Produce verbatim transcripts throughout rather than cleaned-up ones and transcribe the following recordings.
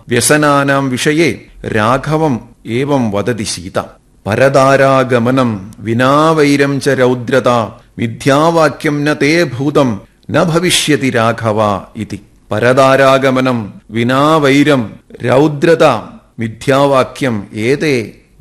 വ്യസനാനാം വിഷയേ രാഘവം ഏവം വദതി സീത. പരതാരാഗമനം വിനാവൈരം ച രൗദ്രത മിഥ്യാവാക്യം ന തേ ഭൂതം ന ഭവിഷ്യതി രാഘവ ഇതി. പരതാരാഗമനം വിനാവൈരം രൗദ്രത മിഥ്യാവാക്യം ഏതേ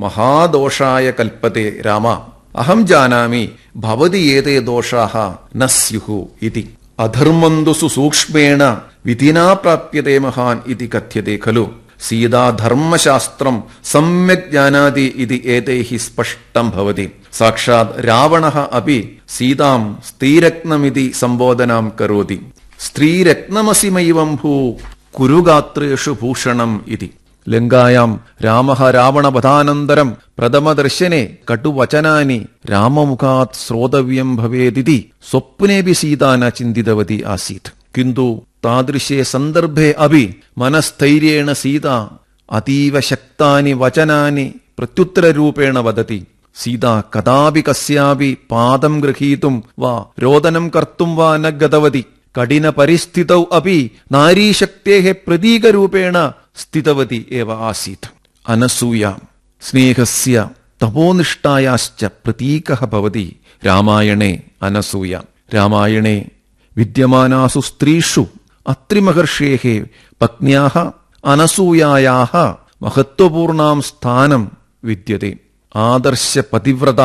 മഹാദോഷായ കൽപ്പത്തെ രാമ. അഹം ജാനാമി ഭവതി ഏതേ ദോഷാഃ ന സ്യുഃ ഇതി. അധർമ്മം തു സുസൂക്ഷ്മേണ വിധിനാ പ്രാപ്യത്തെ മഹാൻ ഇതി കഥ്യത്തെ ഖലു. സീതാ ധർമ്മശാസ്ത്രം സമ്യക് ജാനാതി ഇതി ഏതൈഹി സ്പഷ്ടം ഭവതി. സാക്ഷാത് രാവണഃ അപി സീതാം സ്ത്രീരത്നമിതി സംബോധനാം കരോതി. സ്ത്രീരത്നമസി മൈവം ഭൂ കുരുഗാത്രേഷു ഭൂഷണം ഇതി. ലങ്കായാം രാമഃ രാവണവധാനന്തരം പ്രഥമദർശനെ കടുവചനാനി രാമമുഖാത് ശ്രോതവ്യം ഭവേദിതി സ്വപ്നേപി സീതാ ന ചിന്തിതവതി ആസീത്. കിന്തു താദൃശേ സന്ദർഭേ അപി മനസ്ഥൈര്യേണ സീത അതീവ ശക്താനി വചനാനി പ്രത്യുത്തരരൂപേണ വദതി. സീത കദാപി കസ്യാപി പാദം ഗൃഹീതും വാ രോദനം കർത്തും വാ ന ഗതവതി. കഠിന പരിസ്ഥിതൗ അപി നാരീശക്തേഹ പ്രതീകരൂപേണ സ്ഥിതവതി ഏവ ആസീത്. അനസൂയ സ്നേഹസ്യ തപോനിഷ്ഠായാശ്ച പ്രതീകഃ ഭവതി രാമായണേ അനസൂയ. രാമായണേ വിദ്യമാനാസു സ്ത്രീഷു അത്രിമഹർഷേഃ പത്ന്യാഃ അനസൂയായാഃ മഹത്വപൂർണാം സ്ഥാനം വിദ്യത്തെ. ആദർശ പതിവ്രത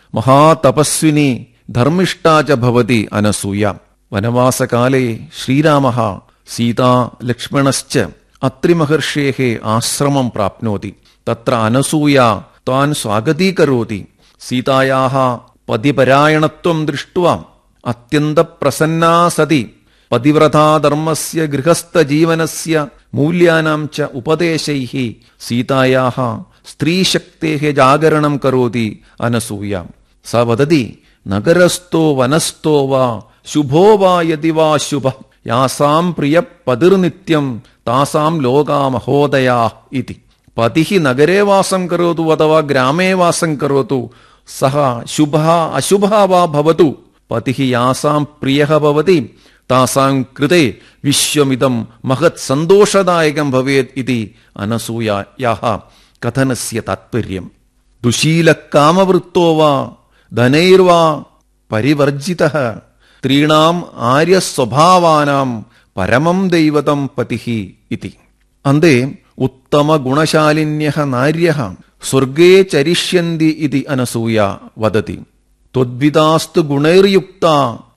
മഹാതപസ്വിനി ധർമ്മിഷ്ഠാ ച ഭവതി അനസൂയ. വനവാസകാലേ ശ്രീരാമഃ സീതാ ലക്ഷ്മണശ്ച അത്രിമഹർഷേഃ ആശ്രമം പ്രാപ്നോതി. തത്ര അനസൂയ താൻ സ്വാഗതീകരോതി. സീതായാഃ പതിപരായണത്വം ദൃഷ്ട്വാ അത്യന്തപ്രസന്നാ സതി പതിവ്രതാധർമ്മസ്യ ഗൃഹസ്ഥജീവനസ്യ മൂല്യാനാം ച ഉപദേശൈഃ സീതായാഃ സ്ത്രീശക്തേഃ ജാഗരണം കരോതി അനസൂയ. സ വദതി നഗരസ്ഥോ വനസ്ഥോ വാ ശുഭോ വാ യതി വാ ശുഭഃ യാസാം പ്രിയ പതിർനിത്യം താസാം ലോകാ മഹോദയാഃ ഇതി. പതിഃ നഗരേ വാസം കരോതു അഥവാ ഗ്രാമേ വാസം കരോതു സഹ ശുഭഃ അശുഭഃ വാ ഭവതു പതിഃ യാസാം പ്രിയഃ ഭവതി താസാം കൃതേ വിശ്വമിദം മഹത് സന്തോഷദായകം ഭവേത് ഇതി അനസൂയായാഃ കഥനസ്യ താത്പര്യം. ദുശീലകാമവൃത്തോ വാ ധനൈർവാ പരിവർജിതഃ സ്ത്രീണാം ആര്യസ്വഭാവാനാം പരമം ദൈവതം പതിഃ ഇതി. അന്തേ ഉത്തമഗുണശാലിന്യഃ നാര്യഃ സ്വർഗേ ചരിഷ്യന്തി ഇതി അനസൂയ വദതി. ത്വദ്വിദാസ്തു ഗുണൈർയുക്താ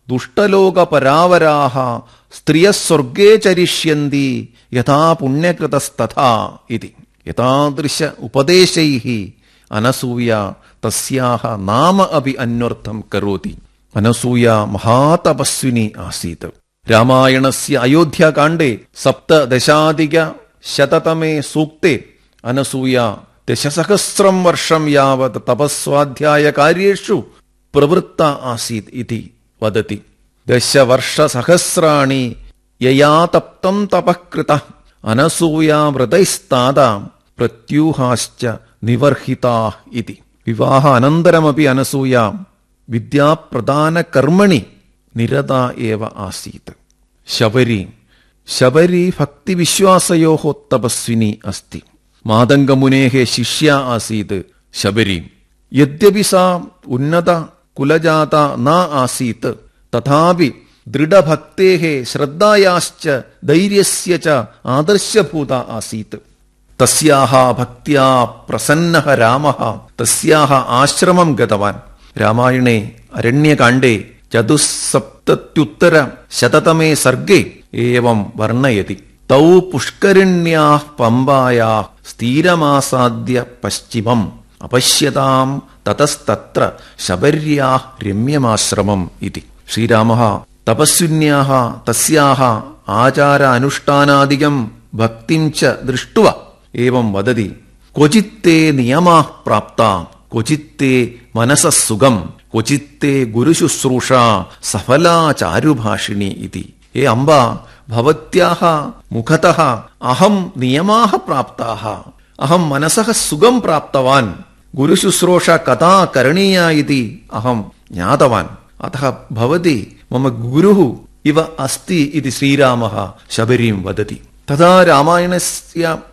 ദുഷ്ടലോകപരാവരാഃ സ്ത്രിയഃ സ്വർഗേ ചരിഷ്യന്തി യഥാ പുണ്യകൃതസ്തഥാ ഇതി. യഥാദൃശ ഉപദേശൈഃ അനസൂയ തസ്യാഃ നാമ അപി അന്വർത്ഥം കരോതി. അനസൂയ മഹാതപസ്വിനി ആസീത്. രാമായണസ്യ അയോധ്യാകാണ്ഡേ സപ്തദശാധിക ശതതമേ സൂക്തേ അനസൂയ ദശസഹസ്രം വർഷം യാവത് തപസ്വാധ്യായ കാര്യേഷു പ്രവൃത്ത ആസീത് ഇതി വദതി. ദശവർഷസഹസ്രാണി യയാ തപ്തം തപഃ കൃതഃ അനസൂയാ വ്രതൈസ്താദാ പ്രത്യൂഹാശ്ച നിവർഹിതാഃ ഇതി. വിവാഹ അനന്തരമപി അനസൂയ വിദ്യാപ്രദാന കർമ്മണി നിരത ഏവ ആസീത്. ശബരി ശബരി ഭക്തിവിശ്വാസയോഃ തപസ്വിനി അസ്തി. മാതംഗമുനേഃ ശിഷ്യ ആസീത് ശബരി. യദ്യപി സാ ഉന്നത കുലജാത ന ആസീത് തഥാപി ദൃഢഭക്തേഃ ശ്രദ്ധായാശ്ച ധൈര്യസ്യ ച ആദർശഭൂത ആസീത്. തസ്യാഃ ഭക്ത്യാ പ്രസന്നഃ രാമഃ തസ്യാഃ ആശ്രമം ഗതവാൻ. രാമായണേ അരണ്യകാണ്ഡേ ചതുസ്സപ്തത്യുത്തര ശതതമേ സർഗേ ഏവം വർണ്ണയതി. തൗ പുഷ്കരിണ്യാഃ പമ്പായാഃ സ്ഥിരമാസാദ്യ പശ്ചിമം അപശ്യതാം തതസ്തത്ര ശബര്യാഃ രമ്യമാശ്രമം ഇതി. ശ്രീരാമഃ തപസ്വിന്യാഃ തസ്യാഃ ആചാര അനുഷ്ഠാനാദികം ഭക്തിം ച ദൃഷ്ട്വാ ഏവം വദതി. ക്വചിത്തേ നിയമാഃ പ്രാപ്താ ക്വചിത്തേ മനസഃ സുഖം ക്വചിത്തേ ഗുരുശുശ്രൂഷ സഫലാ ചാരുഭാഷിണി ഇതി. ഹേ അംബ, ഭവത്യാഃ മുഖതഃ അഹം നിയമാഃ പ്രാപ്താഃ അഹം മനസഃ സുഖം പ്രാപ്തവാൻ ഗുരുശുശ്രൂഷ കഥാ കരണീയാ ഇതി അഹം ജ്ഞാതവാൻ. അതഃ ഭവതി മമ ഗുരുഃ ഇവ അസ്തി ഇതി ശ്രീരാമഃ ശബരീം വദതി. തഥാ രാമായണസ്യ